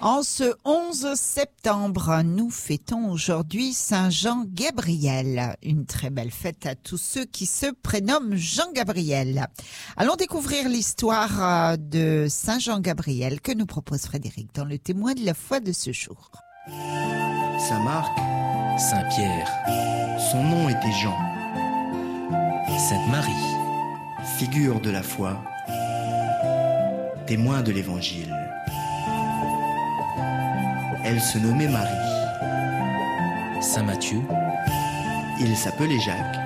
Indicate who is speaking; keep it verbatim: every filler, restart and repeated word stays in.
Speaker 1: En ce onze septembre, nous fêtons aujourd'hui Saint Jean-Gabriel. Une très belle fête à tous ceux qui se prénomment Jean-Gabriel. Allons découvrir l'histoire de Saint Jean-Gabriel que nous propose Frédéric dans le témoin de la foi de ce jour.
Speaker 2: Saint Marc,
Speaker 3: Saint Pierre,
Speaker 2: son nom était Jean,
Speaker 3: Sainte Marie,
Speaker 2: figure de la foi, témoin de l'Évangile. Elle se nommait Marie.
Speaker 3: Saint Matthieu,
Speaker 2: Il s'appelait Jacques.